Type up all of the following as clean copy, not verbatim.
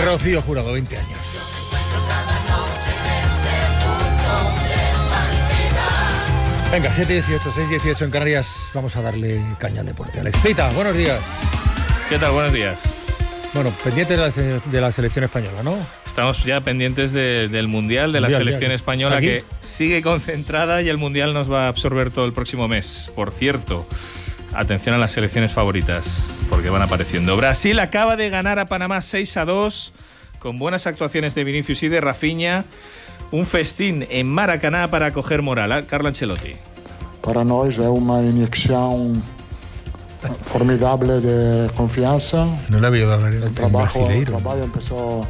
Rocío Jurado, 20 años. Venga, 7:18, 6:18 en Canarias. Vamos a darle caña al deporte. Alex Pita, buenos días. ¿Qué tal? Buenos días. Bueno, pendiente de la selección española, ¿no? Estamos ya pendientes del Mundial, de la selección española, ¿aquí? Que sigue concentrada y el Mundial nos va a absorber todo el próximo mes. Por cierto, atención a las selecciones favoritas, porque van apareciendo. Brasil acaba de ganar a Panamá 6-2, con buenas actuaciones de Vinicius y de Rafinha. Un festín en Maracaná para acoger moral. Carlo Ancelotti. Para nós é uma injeção formidable de confianza. No le había dado el trabajo empezó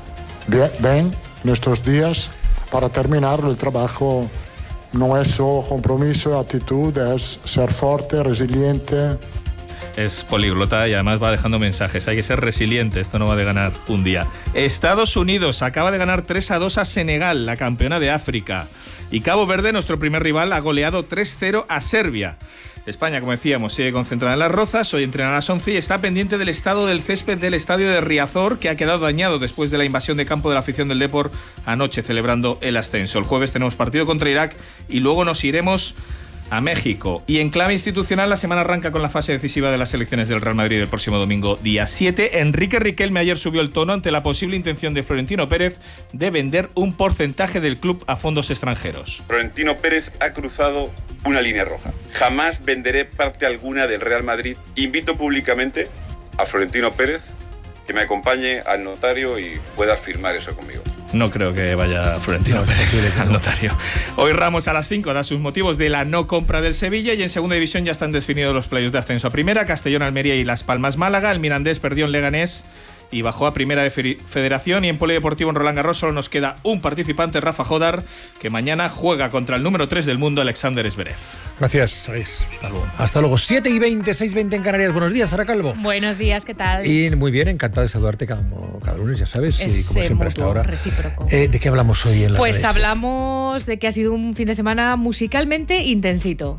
bien en estos días. Para terminarlo, el trabajo no es solo compromiso, actitud, es ser fuerte, resiliente. Es políglota y además va dejando mensajes. Hay que ser resiliente, esto no va de ganar un día. Estados Unidos acaba de ganar 3-2 a Senegal, la campeona de África. Y Cabo Verde, nuestro primer rival, ha goleado 3-0 a Serbia. España, como decíamos, sigue concentrada en Las Rozas. Hoy entrena a las 11 y está pendiente del estado del césped del estadio de Riazor, que ha quedado dañado después de la invasión de campo de la afición del Depor anoche, celebrando el ascenso. El jueves tenemos partido contra Irak y luego nos iremos a México. Y en clave institucional, la semana arranca con la fase decisiva de las elecciones del Real Madrid el próximo domingo, día 7. Enrique Riquelme ayer subió el tono ante la posible intención de Florentino Pérez de vender un porcentaje del club a fondos extranjeros. Florentino Pérez ha cruzado una línea roja. Jamás venderé parte alguna del Real Madrid. Invito públicamente a Florentino Pérez que me acompañe al notario y pueda firmar eso conmigo. No creo que vaya Florentino Pérez al notario. Hoy Ramos a las 5 da sus motivos de la no compra del Sevilla, y en segunda división ya están definidos los playoffs de ascenso a primera. Castellón, Almería y Las Palmas, Málaga. El Mirandés perdió en Leganés y bajó a primera de Federación. Y en Polideportivo, en Roland Garros, solo nos queda un participante, Rafa Jodar, que mañana juega contra el número 3 del mundo, Alexander Zverev. Gracias, Alex. Hasta luego. 7:20, 6:20 en Canarias. Buenos días, Sara Calvo. Buenos días, ¿qué tal? Y muy bien, encantado de saludarte cada lunes, ya sabes. Es y como siempre hasta ahora. Recíproco. ¿De qué hablamos hoy en la Pues hablamos de que ha sido un fin de semana musicalmente intensito.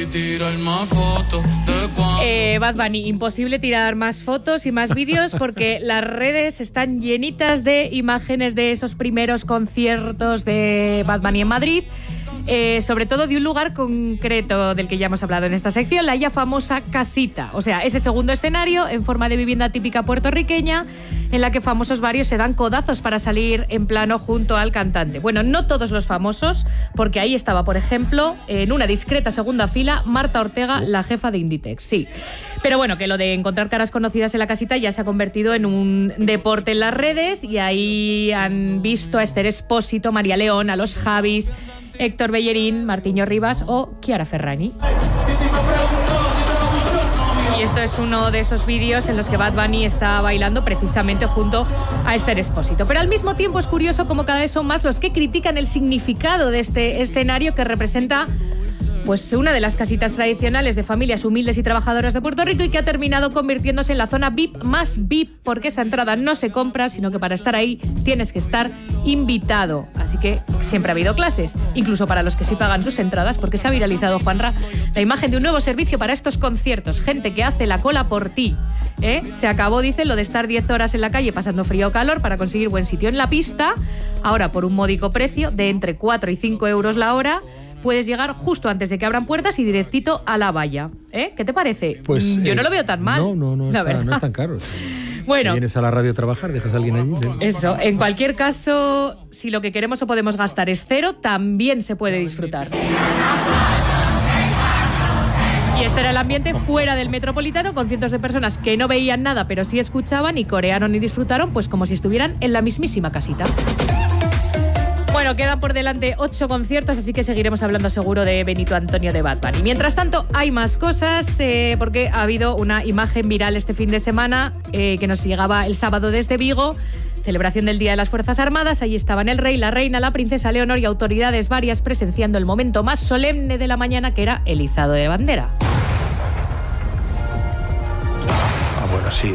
Bad Bunny, imposible tirar más fotos y más vídeos porque las redes están llenitas de imágenes de esos primeros conciertos de Bad Bunny en Madrid. Sobre todo de un lugar concreto del que ya hemos hablado en esta sección, la ya famosa casita. O sea, ese segundo escenario en forma de vivienda típica puertorriqueña en la que famosos varios se dan codazos para salir en plano junto al cantante. Bueno, no todos los famosos, porque ahí estaba, por ejemplo, en una discreta segunda fila, Marta Ortega, la jefa de Inditex. Sí. Pero bueno, que lo de encontrar caras conocidas en la casita ya se ha convertido en un deporte en las redes, y ahí han visto a Esther Espósito, María León, a los Javis, Héctor Bellerín, Martiño Rivas o Chiara Ferragni. Y esto es uno de esos vídeos en los que Bad Bunny está bailando precisamente junto a Esther Espósito. Pero al mismo tiempo es curioso cómo cada vez son más los que critican el significado de este escenario que representa pues una de las casitas tradicionales de familias humildes y trabajadoras de Puerto Rico, y que ha terminado convirtiéndose en la zona VIP más VIP, porque esa entrada no se compra, sino que para estar ahí tienes que estar invitado. Así que siempre ha habido clases, incluso para los que sí pagan sus entradas, porque se ha viralizado, Juanra, la imagen de un nuevo servicio para estos conciertos. Gente que hace la cola por ti. Se acabó, dice, lo de estar 10 horas en la calle pasando frío o calor para conseguir buen sitio en la pista. Ahora, por un módico precio de entre 4 y 5 euros la hora, puedes llegar justo antes de que abran puertas y directito a la valla. ¿Qué te parece? Pues, yo no lo veo tan mal. No es tan caro. Bueno, vienes a la radio a trabajar, dejas a alguien allí. Eso, en cualquier caso, si lo que queremos o podemos gastar es cero, también se puede disfrutar. Y este era el ambiente fuera del Metropolitano, con cientos de personas que no veían nada, pero sí escuchaban y corearon y disfrutaron, pues como si estuvieran en la mismísima casita. Bueno, quedan por delante 8 conciertos, así que seguiremos hablando seguro de Benito Antonio de Bad Bunny. Mientras tanto, hay más cosas, porque ha habido una imagen viral este fin de semana que nos llegaba el sábado desde Vigo. Celebración del Día de las Fuerzas Armadas. Allí estaban el rey, la reina, la princesa Leonor y autoridades varias presenciando el momento más solemne de la mañana, que era el izado de bandera. Bueno, sí,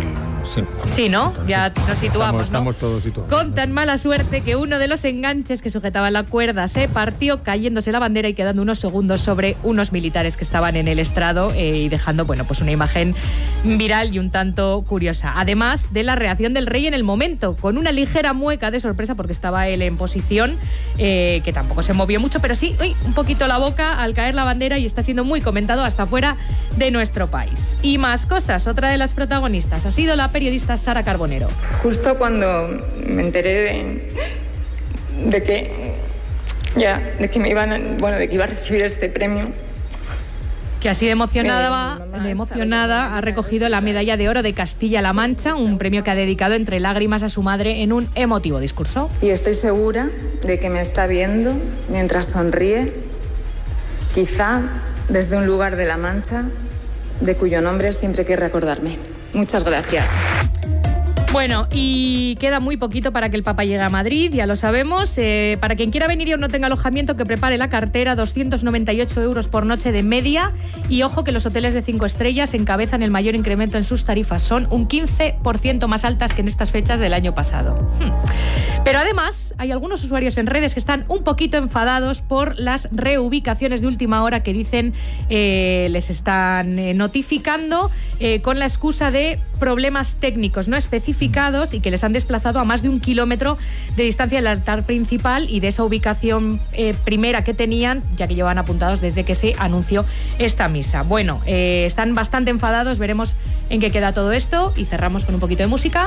Sí. Sí, ¿no? Ya nos situamos, estamos todos situados. Con tan mala suerte que uno de los enganches que sujetaba la cuerda se partió, cayéndose la bandera y quedando unos segundos sobre unos militares que estaban en el estrado y dejando, pues una imagen viral y un tanto curiosa. Además de la reacción del rey en el momento, con una ligera mueca de sorpresa porque estaba él en posición, que tampoco se movió mucho, pero sí, un poquito la boca al caer la bandera y está siendo muy comentado hasta fuera de nuestro país. Y más cosas, otra de las protagonistas ha sido la periodista Sara Carbonero. Justo cuando me enteré de que me iban, de que iba a recibir este premio, que así de emocionada ha recogido la medalla de oro de Castilla-La Mancha, un premio que ha dedicado entre lágrimas a su madre en un emotivo discurso. Y estoy segura de que me está viendo mientras sonríe, quizá desde un lugar de La Mancha, de cuyo nombre siempre quiere recordarme. Muchas gracias. Bueno, y queda muy poquito para que el Papa llegue a Madrid, ya lo sabemos. Para quien quiera venir y aún no tenga alojamiento, que prepare la cartera, 298 euros por noche de media. Y ojo que los hoteles de 5 estrellas encabezan el mayor incremento en sus tarifas. Son un 15% más altas que en estas fechas del año pasado. Pero además, hay algunos usuarios en redes que están un poquito enfadados por las reubicaciones de última hora que dicen les están notificando con la excusa de problemas técnicos no específicos y que les han desplazado a más de 1 kilómetro de distancia del altar principal y de esa ubicación primera que tenían, ya que llevan apuntados desde que se anunció esta misa. Bueno, están bastante enfadados, veremos en qué queda todo esto y cerramos con un poquito de música.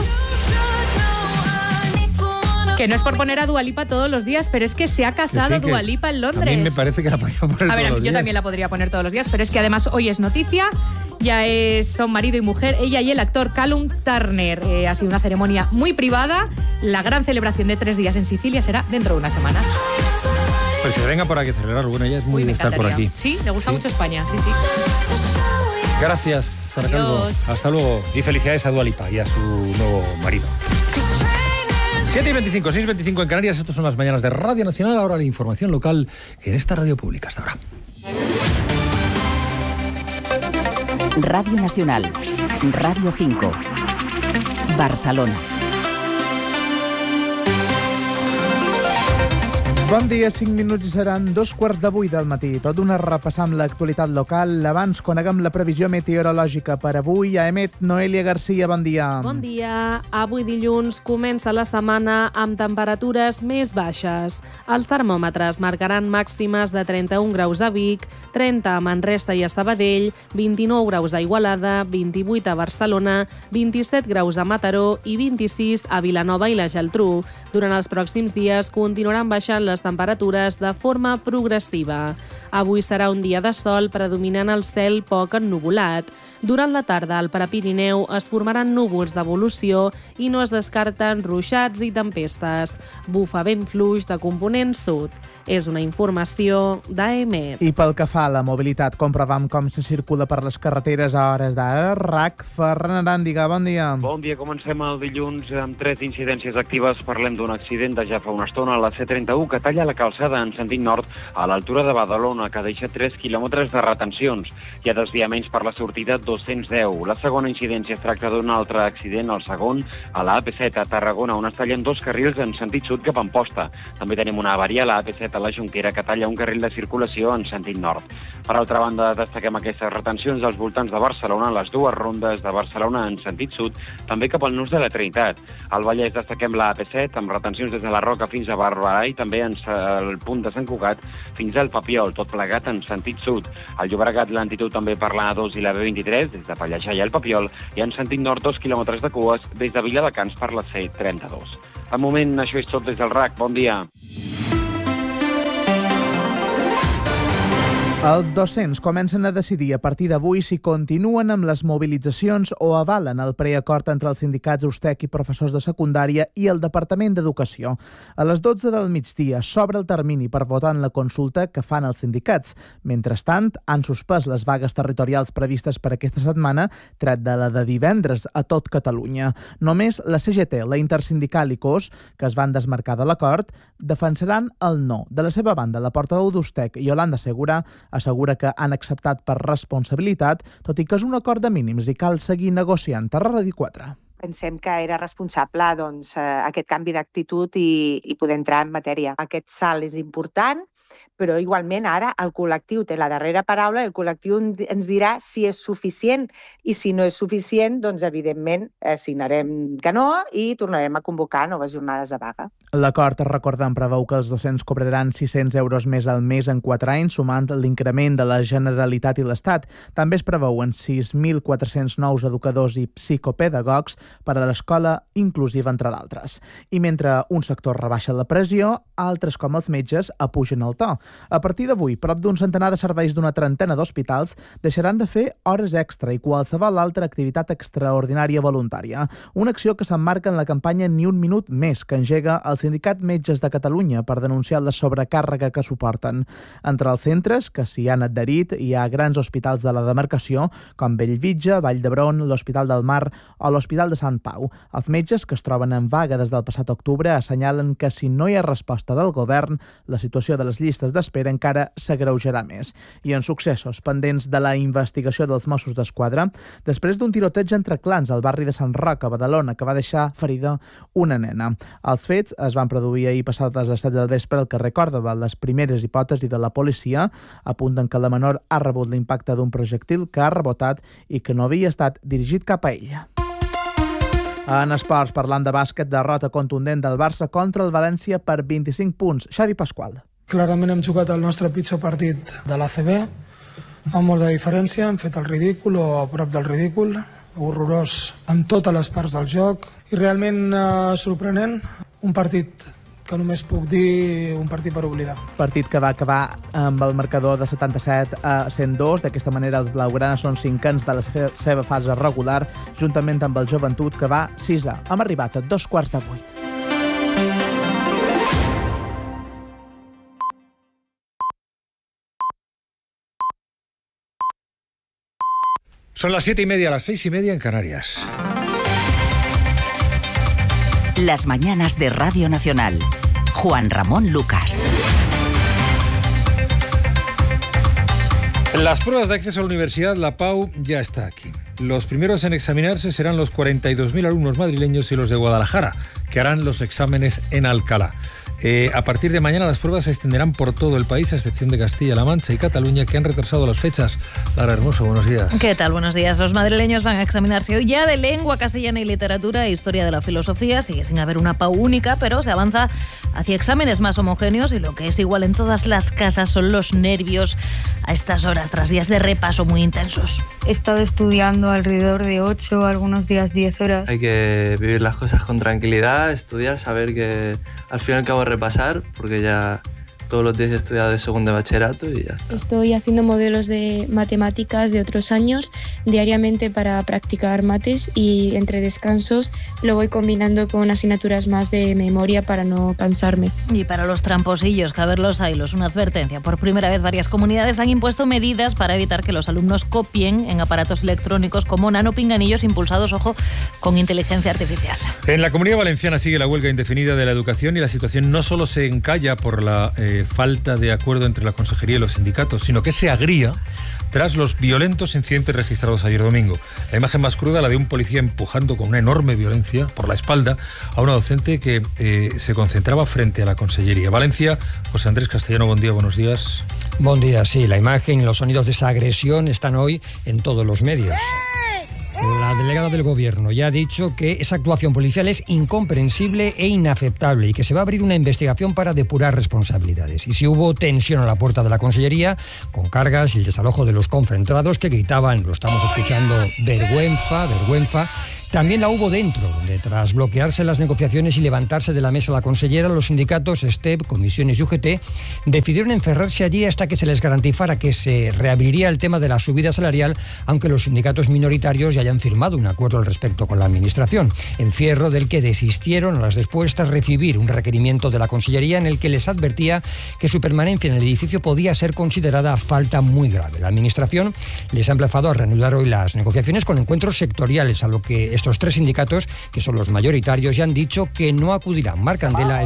Que no es por poner a Dua Lipa todos los días, pero es que se ha casado Dua Lipa en Londres. A mí me parece que la podría poner todos los días. Yo también la podría poner todos los días, pero es que además hoy es noticia. Ya son marido y mujer, ella y el actor Callum Turner. Ha sido una ceremonia muy privada. La gran celebración de 3 días en Sicilia será dentro de unas semanas. Pues que se venga por aquí a celebrarlo. Bueno, ella es muy de estar por aquí. Sí, le gusta mucho España, sí. Gracias, Sara Calvo. Hasta luego. Y felicidades a Dua Lipa y a su nuevo marido. 7:25, 6:25 en Canarias. Estas son las mañanas de Radio Nacional. Ahora la información local en esta radio pública. Hasta ahora. Radio Nacional, Radio 5, Barcelona. Bon dia, 5 minuts i seran 2:15 del matí. Tot d'una repassar amb l'actualitat local. Abans coneguem la previsió meteorològica per avui. A Emet, Noelia Garcia, bon dia. Bon dia. Avui dilluns comença la setmana amb temperatures més baixes. Els termòmetres marcaran màximes de 31 graus a Vic, 30 a Manresa i a Sabadell, 29 graus a Igualada, 28 a Barcelona, 27 graus a Mataró i 26 a Vilanova i la Geltrú. Durant els pròxims dies continuaran baixant les temperatures de forma progressiva. Avui serà un dia de sol predominant el cel poc ennuvolat. Durant la tarda al Prepirineu es formaran núvols d'evolució i no es descarten ruixats i tempestes. Bufa vent fluix de component sud. És una informació d'Emet. I pel que fa a la mobilitat, comprovem com se circula per les carreteres a hores d'ara. RAC, Ferran Aràndiga, bon dia. Bon dia, comencem el dilluns amb 3 incidències actives. Parlem d'un accident de ja fa una estona a la C31 que talla la calçada en sentit nord a l'altura de Badalona, que deixa 3 quilòmetres de retencions. Hi ha desviaments per la sortida 210. La segona incidència es tracta d'un altre accident, el segon, a la AP7 a Tarragona, on es tallen 2 carrils en sentit sud cap a Amposta. També tenim una avaria a la AP7 a la Jonquera que talla un carril de circulació en sentit nord. Per altra banda, destaquem aquestes retencions als voltants de Barcelona, les 2 rondes de Barcelona en sentit sud, també cap al nus de la Trinitat. Al Vallès destaquem la AP7 amb retencions des de la Roca fins a Barberà i també al punt de Sant Cugat fins al Papiol, tot plegat en sentit sud. Al Llobregat l'antitud també per la A2 i la B23, des de Pallejà i el Papiol, i en sentit nord 2 quilòmetres de cues des de Viladecans per la C32. Al moment, això és tot des del RAC. Bon dia. Els docents comencen a decidir a partir d'avui si continuen amb les mobilitzacions o avalen el preacord entre els sindicats USTEC i professors de secundària i el Departament d'Educació. A les 12 del migdia s'obre el termini per votar en la consulta que fan els sindicats. Mentrestant, han suspès les vagues territorials previstes per aquesta setmana, tret de la de divendres a tot Catalunya. Només la CGT, la Intersindical i COS, que es van desmarcar de l'acord, defensaran el no. De la seva banda, la portaveu d'USTEC, Yolanda Segura, assegura que han acceptat per responsabilitat, tot i que és un acord de mínims i cal seguir negociant. Terra Ràdio 4. pensem que era responsable aquest canvi d'actitud i poder entrar en matèria. Aquest salt és important, però igualment ara el col·lectiu té la darrera paraula, el col·lectiu ens dirà si és suficient i si no és suficient, doncs evidentment signarem que no i tornarem a convocar noves jornades de vaga. L'acord, recordem, preveu que els docents cobraran 600 euros més al mes en 4 anys, sumant l'increment de la Generalitat i l'Estat. També es preveuen 6.400 nous educadors i psicopedagogs per a l'escola inclusiva, entre d'altres. I mentre un sector rebaixa la pressió, altres, com els metges, apugen el to. A partir d'avui, prop d'un centenar de serveis d'una trentena d'hospitals deixaran de fer hores extra i qualsevol altra activitat extraordinària voluntària. Una acció que s'emmarca en la campanya Ni un minut més, que engega el Sindicat Metges de Catalunya per denunciar la sobrecàrrega que suporten. Entre els centres que s'hi han adherit hi ha grans hospitals de la demarcació, com Bellvitge, Vall d'Hebron, l'Hospital del Mar o l'Hospital de Sant Pau. Els metges, que es troben en vaga des del passat octubre, assenyalen que si no hi ha resposta del govern, la situació de les llistes d'espera encara s'agreujarà més. I en successos pendents de la investigació dels Mossos d'Esquadra, després d'un tiroteig entre clans al barri de Sant Roc, a Badalona, que va deixar ferida una nena. Els fets es van produir ahir passat a les 7 del vespre al carrer Còrdova. Les primeres hipòtesis de la policia apunten que la menor ha rebut l'impacte d'un projectil que ha rebotat i que no havia estat dirigit cap a ella. En esports, parlant de bàsquet, derrota contundent del Barça contra el València per 25 punts. Xavi Pasqual. Clarament hem jugat el nostre pitjor partit de l'ACB, amb molta diferència, hem fet el ridícul o a prop del ridícul, horrorós en totes les parts del joc i realment sorprenent, un partit que només puc dir un partit per oblidar. Partit que va acabar amb el marcador de 77 a 102. D'aquesta manera, els blaugranes són cinquens de la seva fase regular, juntament amb el Joventut, que va sisè. Hem arribat a 7:45. Son las 7:30, las 6:30 en Canarias. Las mañanas de Radio Nacional. Juan Ramón Lucas. Las pruebas de acceso a la universidad, la PAU, ya está aquí. Los primeros en examinarse serán los 42.000 alumnos madrileños y los de Guadalajara, que harán los exámenes en Alcalá. A partir de mañana las pruebas se extenderán por todo el país, a excepción de Castilla-La Mancha y Cataluña, que han retrasado las fechas. Lara Hermoso, buenos días. ¿Qué tal? Buenos días. Los madrileños van a examinarse hoy ya de lengua castellana y literatura e historia de la filosofía. Sigue sin haber una PAU única, pero se avanza hacia exámenes más homogéneos y lo que es igual en todas las casas son los nervios a estas horas, tras días de repaso muy intensos. He estado estudiando alrededor de 8, algunos días 10 horas. Hay que vivir las cosas con tranquilidad, estudiar, saber que al fin y al cabo repasar, porque ya todos los días he estudiado de segundo de bachillerato y ya está. Estoy haciendo modelos de matemáticas de otros años diariamente para practicar mates y entre descansos lo voy combinando con asignaturas más de memoria para no cansarme. Y para los tramposillos, que a ver los haylos, una advertencia. Por primera vez varias comunidades han impuesto medidas para evitar que los alumnos copien en aparatos electrónicos como nanopinganillos impulsados, ojo, con inteligencia artificial. En la Comunidad Valenciana sigue la huelga indefinida de la educación y la situación no solo se encalla por la falta de acuerdo entre la Consejería y los sindicatos, sino que se agría tras los violentos incidentes registrados ayer domingo. La imagen más cruda, la de un policía empujando con una enorme violencia por la espalda a una docente que se concentraba frente a la Consellería. Valencia, José Andrés Castellano, buen día, buenos días. Buen día, sí, la imagen y los sonidos de esa agresión están hoy en todos los medios. La delegada del Gobierno ya ha dicho que esa actuación policial es incomprensible e inaceptable y que se va a abrir una investigación para depurar responsabilidades. Y si hubo tensión a la puerta de la Consellería, con cargas y el desalojo de los concentrados que gritaban, lo estamos escuchando, vergüenza, vergüenza, también la hubo dentro, donde tras bloquearse las negociaciones y levantarse de la mesa la consellera, los sindicatos STEP, comisiones y UGT decidieron encerrarse allí hasta que se les garantizara que se reabriría el tema de la subida salarial, aunque los sindicatos minoritarios ya hayan firmado un acuerdo al respecto con la Administración. Encierro del que desistieron horas después tras recibir un requerimiento de la Consellería en el que les advertía que su permanencia en el edificio podía ser considerada falta muy grave. La Administración les ha emplazado a reanudar hoy las negociaciones con encuentros sectoriales, a lo que estos tres sindicatos, que son los mayoritarios, ya han dicho que no acudirán. Marc Candela,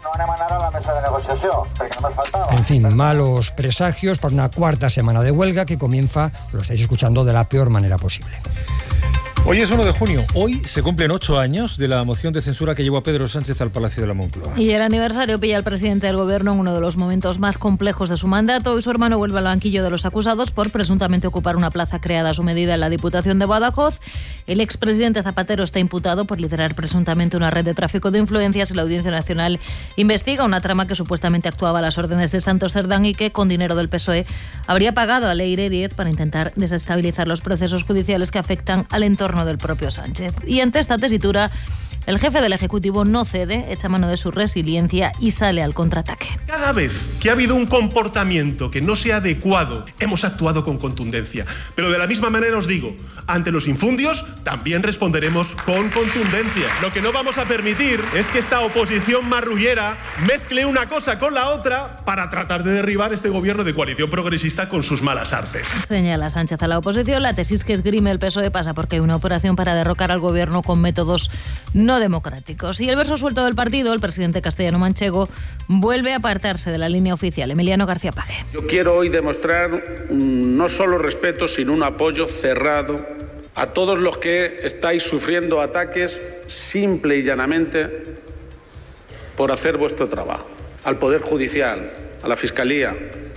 En fin, malos presagios para una cuarta semana de huelga que comienza, lo estáis escuchando, de la peor manera posible. Hoy es 1 de junio. Hoy se cumplen 8 años de la moción de censura que llevó a Pedro Sánchez al Palacio de la Moncloa. Y el aniversario pilla al presidente del Gobierno en uno de los momentos más complejos de su mandato. Hoy su hermano vuelve al banquillo de los acusados por presuntamente ocupar una plaza creada a su medida en la Diputación de Badajoz. El expresidente Zapatero está imputado por liderar presuntamente una red de tráfico de influencias y la Audiencia Nacional investiga una trama que supuestamente actuaba a las órdenes de Santos Cerdán y que, con dinero del PSOE, habría pagado a Leire Díez para intentar desestabilizar los procesos judiciales que afectan al entorno del propio Sánchez. Y ante esta tesitura, el jefe del Ejecutivo no cede, echa mano de su resiliencia y sale al contraataque. Cada vez que ha habido un comportamiento que no sea adecuado, hemos actuado con contundencia. Pero de la misma manera os digo, ante los infundios también responderemos con contundencia. Lo que no vamos a permitir es que esta oposición marrullera mezcle una cosa con la otra para tratar de derribar este gobierno de coalición progresista con sus malas artes. Señala Sánchez a la oposición. La tesis que esgrime el PSOE pasa porque hay una operación para derrocar al gobierno con métodos no democráticos. Y el verso suelto del partido, el presidente castellano-manchego, vuelve a apartarse de la línea oficial. Emiliano García Paje. Yo quiero hoy demostrar no solo respeto, sino un apoyo cerrado a todos los que estáis sufriendo ataques simple y llanamente por hacer vuestro trabajo. Al Poder Judicial, a la Fiscalía,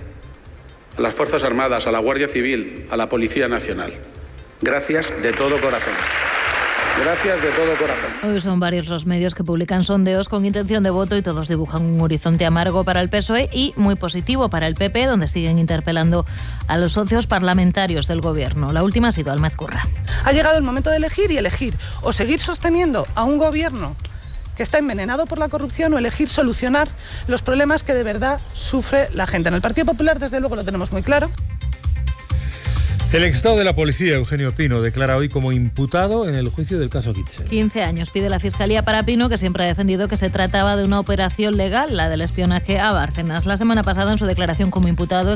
a las Fuerzas Armadas, a la Guardia Civil, a la Policía Nacional. Gracias de todo corazón. Gracias de todo corazón. Hoy son varios los medios que publican sondeos con intención de voto y todos dibujan un horizonte amargo para el PSOE y muy positivo para el PP, donde siguen interpelando a los socios parlamentarios del gobierno. La última ha sido Alma Ezcurra. Ha llegado el momento de elegir o seguir sosteniendo a un gobierno que está envenenado por la corrupción o elegir solucionar los problemas que de verdad sufre la gente. En el Partido Popular, desde luego, lo tenemos muy claro. El exestado de la policía, Eugenio Pino, declara hoy como imputado en el juicio del caso Gürtel. 15 años pide la Fiscalía para Pino, que siempre ha defendido que se trataba de una operación legal, la del espionaje a Bárcenas. La semana pasada, en su declaración como imputado,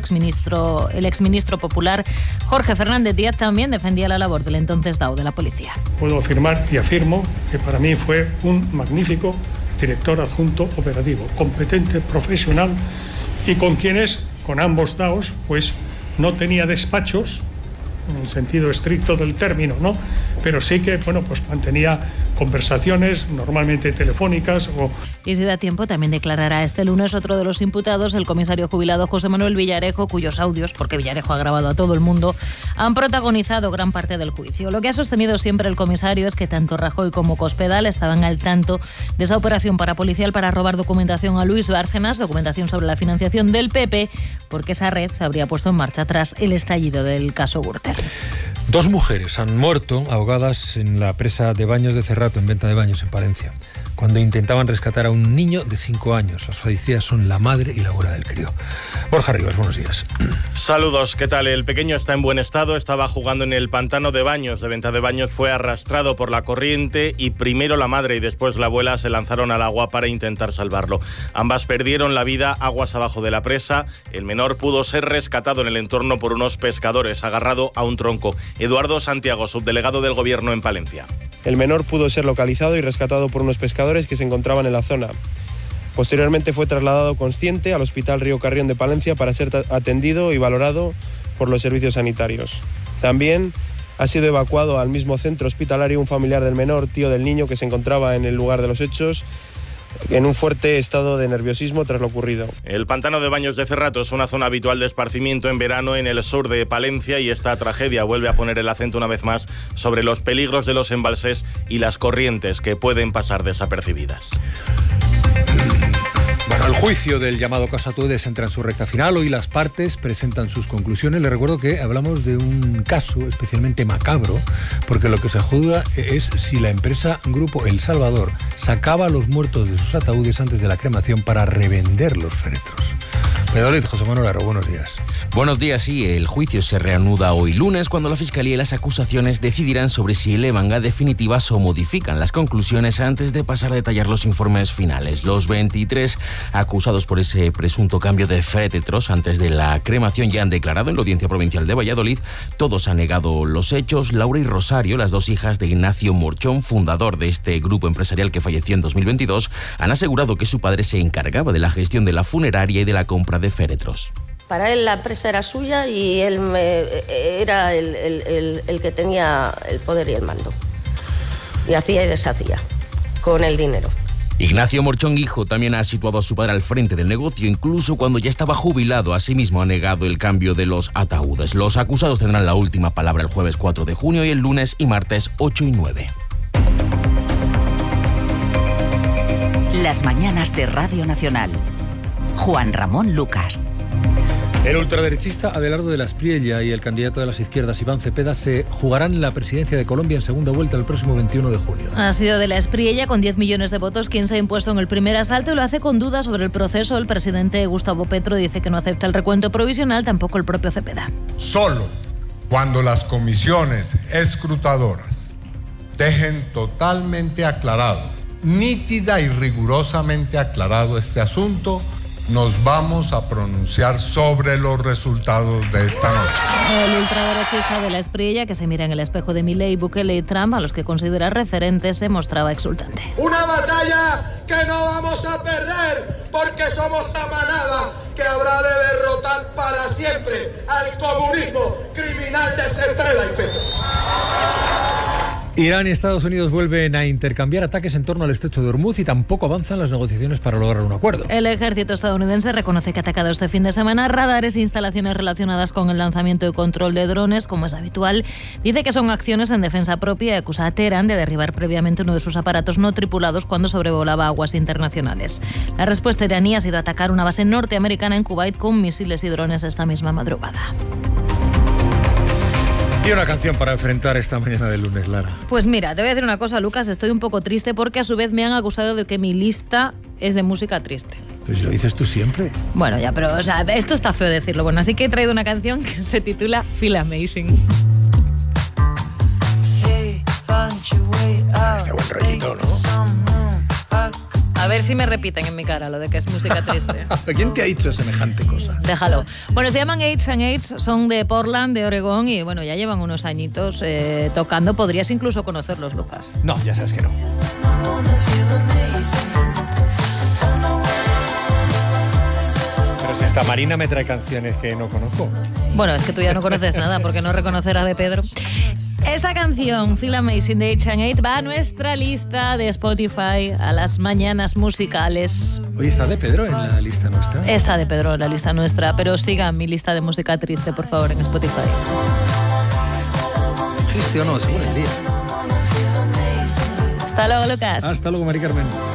el exministro popular Jorge Fernández Díaz también defendía la labor del entonces DAO de la policía. Puedo afirmar y afirmo que para mí fue un magnífico director adjunto operativo, competente, profesional y con quienes, con ambos DAOs, pues no tenía despachos en el sentido estricto del término, ¿no? Pero sí que, bueno, pues mantenía conversaciones, normalmente telefónicas o... Y si da tiempo, también declarará este lunes otro de los imputados, el comisario jubilado José Manuel Villarejo, cuyos audios, porque Villarejo ha grabado a todo el mundo, han protagonizado gran parte del juicio. Lo que ha sostenido siempre el comisario es que tanto Rajoy como Cospedal estaban al tanto de esa operación parapolicial para robar documentación a Luis Bárcenas, documentación sobre la financiación del PP, porque esa red se habría puesto en marcha tras el estallido del caso Gürtel. 2 mujeres han muerto ahogadas en la presa de Baños de Cerrato, en Venta de Baños, en Palencia, cuando intentaban rescatar a un niño de 5 años. Las fallecidas son la madre y la abuela del crío. Borja Rivas, buenos días. Saludos, ¿qué tal? El pequeño está en buen estado, estaba jugando en el pantano de Baños, de Venta de Baños, fue arrastrado por la corriente y primero la madre y después la abuela se lanzaron al agua para intentar salvarlo. Ambas perdieron la vida aguas abajo de la presa. El menor pudo ser rescatado en el entorno por unos pescadores, agarrado a un tronco. Eduardo Santiago, subdelegado del Gobierno en Palencia. El menor pudo ser localizado y rescatado por unos pescadores que se encontraban en la zona. Posteriormente fue trasladado consciente al Hospital Río Carrión de Palencia para ser atendido y valorado por los servicios sanitarios. También ha sido evacuado al mismo centro hospitalario un familiar del menor, tío del niño, que se encontraba en el lugar de los hechos, en un fuerte estado de nerviosismo tras lo ocurrido. El pantano de Baños de Cerrato es una zona habitual de esparcimiento en verano en el sur de Palencia y esta tragedia vuelve a poner el acento una vez más sobre los peligros de los embalses y las corrientes que pueden pasar desapercibidas. Bueno, el juicio del llamado caso Atuedes entra en su recta final. Hoy las partes presentan sus conclusiones. Les recuerdo que hablamos de un caso especialmente macabro, porque lo que se juzga es si la empresa Grupo El Salvador sacaba los muertos de sus ataúdes antes de la cremación para revender los féretros. Valladolid, José Manuel Aro, buenos días. Buenos días, sí. El juicio se reanuda hoy lunes cuando la Fiscalía y las acusaciones decidirán sobre si elevan a definitivas o modifican las conclusiones antes de pasar a detallar los informes finales. Los 23 acusados por ese presunto cambio de féretros antes de la cremación ya han declarado en la Audiencia Provincial de Valladolid. Todos han negado los hechos. Laura y Rosario, las 2 hijas de Ignacio Morchón, fundador de este grupo empresarial que falleció en 2022, han asegurado que su padre se encargaba de la gestión de la funeraria y de la compra de féretros. Para él la empresa era suya y él era el que tenía el poder y el mando. y hacía y deshacía con el dinero. Ignacio Morchón Hijo también ha situado a su padre al frente del negocio, incluso cuando ya estaba jubilado. Asimismo ha negado el cambio de los ataúdes. Los acusados tendrán la última palabra el jueves 4 de junio y el lunes y martes 8 y 9. Las mañanas de Radio Nacional. Juan Ramón Lucas. El ultraderechista Adelardo de la Espriella y el candidato de las izquierdas Iván Cepeda se jugarán la presidencia de Colombia en segunda vuelta el próximo 21 de junio. Ha sido de la Espriella, con 10 millones de votos, quien se ha impuesto en el primer asalto y lo hace con dudas sobre el proceso. El presidente Gustavo Petro dice que no acepta el recuento provisional, tampoco el propio Cepeda. Solo cuando las comisiones escrutadoras dejen totalmente aclarado, nítida y rigurosamente aclarado este asunto, nos vamos a pronunciar sobre los resultados de esta noche. El ultraderechista de la Espriella, que se mira en el espejo de Milei, Bukele y Trump, a los que considera referentes, se mostraba exultante. Una batalla que no vamos a perder, porque somos la manada que habrá de derrotar para siempre al comunismo criminal de Cepeda y Petro. Irán y Estados Unidos vuelven a intercambiar ataques en torno al estrecho de Hormuz y tampoco avanzan las negociaciones para lograr un acuerdo. El ejército estadounidense reconoce que ha atacado este fin de semana radares e instalaciones relacionadas con el lanzamiento y control de drones, como es habitual. Dice que son acciones en defensa propia y acusa a Teherán de derribar previamente uno de sus aparatos no tripulados cuando sobrevolaba aguas internacionales. La respuesta iraní ha sido atacar una base norteamericana en Kuwait con misiles y drones esta misma madrugada. Y una canción para enfrentar esta mañana del lunes, Lara. Pues mira, te voy a decir una cosa, Lucas, estoy un poco triste porque a su vez me han acusado de que mi lista es de música triste. Pues lo dices tú siempre. Bueno, ya, pero o sea, esto está feo decirlo. Bueno, así que he traído una canción que se titula Feel Amazing. Este buen rollito, ¿no? A ver si me repiten en mi cara lo de que es música triste. ¿Quién te ha dicho semejante cosa? Déjalo. Bueno, se llaman Age and Age, son de Portland, de Oregón, y bueno, ya llevan unos añitos tocando. Podrías incluso conocerlos, Lucas. No, ya sabes que no. Pero si hasta Marina me trae canciones que no conozco. Bueno, es que tú ya no conoces nada, porque no reconocerás de Pedro. Esta canción, Feel Amazing de Age and Age, va a nuestra lista de Spotify, a las mañanas musicales. Oye, ¿está de Pedro en la lista nuestra? Está de Pedro en la lista nuestra, pero sigan mi lista de música triste, por favor, en Spotify. ¿Triste o no? Según el día. Hasta luego, Lucas. Hasta luego, Mari Carmen.